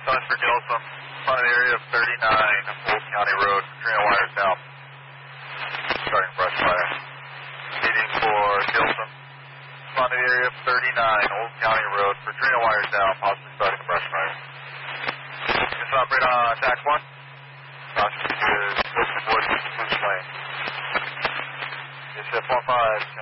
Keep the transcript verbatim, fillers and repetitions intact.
South for Gilsum, front of the area of thirty-nine, Old County Road, Katrina wires down. Starting brush fire. Meeting for Gilsum, front of the area of thirty-nine, Old County Road, Katrina wires down, possibly starting brush fire. Just operate on tax one. Caution to Gilsum Woods, Blue Lane. It's F one five.